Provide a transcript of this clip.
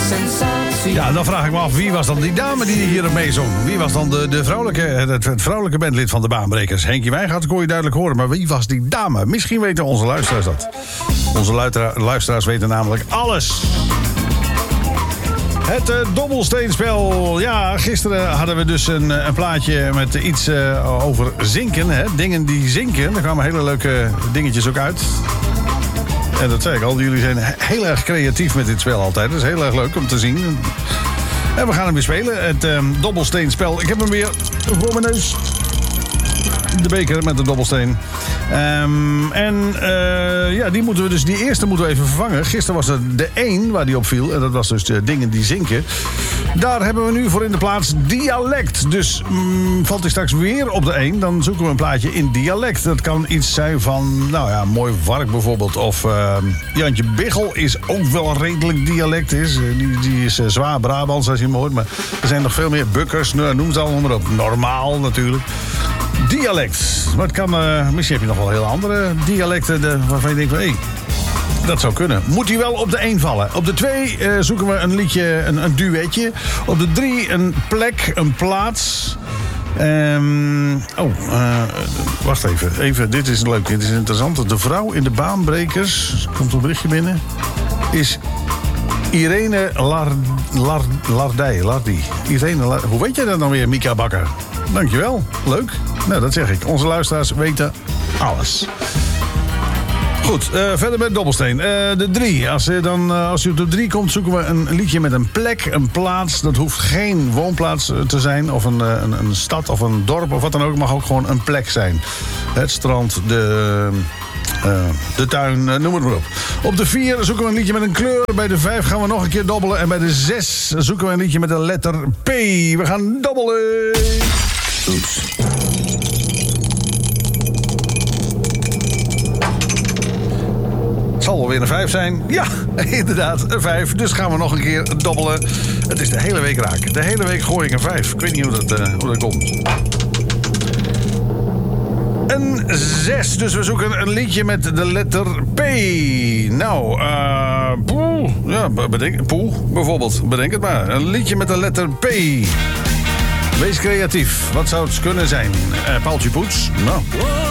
sensatie. Ja, dan vraag ik me af, wie was dan die dame die hierop meezong? Wie was dan het vrouwelijke bandlid van de Baanbrekers? Henkie Wijngaard kon je duidelijk horen, maar wie was die dame? Misschien weten onze luisteraars dat. Onze luisteraars weten namelijk alles. Het dobbelsteenspel. Ja, gisteren hadden we dus een plaatje met iets over zinken. Hè? Dingen die zinken. Er kwamen hele leuke dingetjes ook uit. En dat zei ik al, jullie zijn heel erg creatief met dit spel altijd. Dat is heel erg leuk om te zien. En we gaan hem weer spelen. Het dobbelsteenspel. Ik heb hem weer voor mijn neus. De beker met de dobbelsteen. Die eerste moeten we even vervangen. Gisteren was het de 1 waar die op viel. En dat was dus de dingen die zinken. Daar hebben we nu voor in de plaats dialect. Dus valt hij straks weer op de 1, dan zoeken we een plaatje in dialect. Dat kan iets zijn van, nou ja, Mooi Vark bijvoorbeeld. Of Jantje Biggel is ook wel een redelijk dialect. Die is zwaar Brabants als je hem hoort. Maar er zijn nog veel meer Bukkers. Nou, noem ze allemaal maar op. Normaal natuurlijk. Dialect. Maar het kan, misschien heb je nog wel heel andere dialecten waarvan je denkt van, hé, dat zou kunnen. Moet hij wel op de 1 vallen. Op de 2 zoeken we een liedje, een duetje. Op de 3 een plek, een plaats. Wacht even. Dit is leuk, dit is interessant. De vrouw in de Baanbrekers, komt een berichtje binnen, is Irene Lardy. Hoe weet jij dat dan weer, Mika Bakker? Dankjewel, leuk. Nou, dat zeg ik. Onze luisteraars weten alles. Goed, verder met dobbelsteen. De 3. Als u op de 3 komt, zoeken we een liedje met een plek, een plaats. Dat hoeft geen woonplaats te zijn, of een stad of een dorp of wat dan ook. Het mag ook gewoon een plek zijn. Het strand, de tuin, noem het maar op. Op de 4 zoeken we een liedje met een kleur. Bij de 5 gaan we nog een keer dobbelen. En bij de 6 zoeken we een liedje met de letter P. We gaan dobbelen. Oeps. Het zal wel weer een 5 zijn. Ja, inderdaad, een 5. Dus gaan we nog een keer dobbelen. Het is de hele week raak. De hele week gooi ik een 5. Ik weet niet hoe dat komt. Een 6. Dus we zoeken een liedje met de letter P. Nou, poeh. Ja, poeh, bijvoorbeeld. Bedenk het maar. Een liedje met de letter P. Wees creatief. Wat zou het kunnen zijn? Paaltje Poets? Nou.